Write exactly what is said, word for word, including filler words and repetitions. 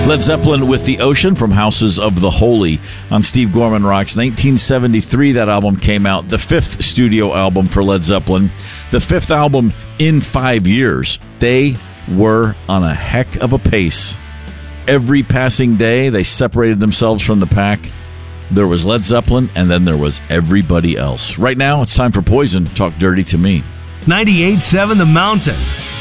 Led Zeppelin with The Ocean from Houses of the Holy on Steve Gorman Rocks. nineteen seventy-three, that album came out. The fifth studio album for Led Zeppelin. The fifth album in five years. They were on a heck of a pace. Every passing day, they separated themselves from the pack. There was Led Zeppelin, and then there was everybody else. Right now, it's time for Poison. Talk Dirty to Me. ninety-eight point seven The Mountain.